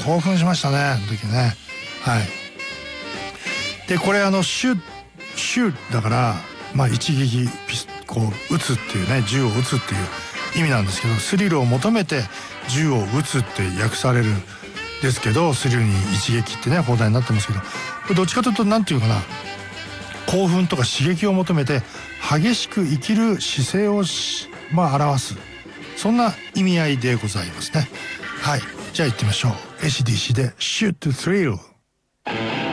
興奮しましたね、あの時ね。はい。でこれシューだから、まあ一撃こう撃つっていうね、銃を撃つっていう意味なんですけど、スリルを求めて銃を撃つって訳されるですけど、スリルに一撃ってね放題になってますけど、これどっちかというとなんていうかな、興奮とか刺激を求めて激しく生きる姿勢をまあ表す、そんな意味合いでございますね。はい、じゃあ行ってみましょう。ACDC で Shoot to Thrill。